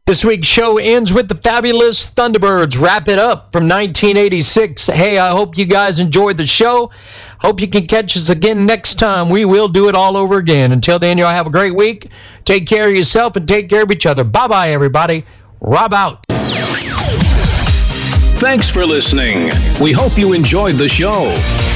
This week's show ends with the fabulous Thunderbirds. Wrap it up from 1986. Hey, I hope you guys enjoyed the show. Hope you can catch us again next time. We will do it all over again. Until then, y'all have a great week. Take care of yourself and take care of each other. Bye-bye, everybody. Rob out. Thanks for listening. We hope you enjoyed the show.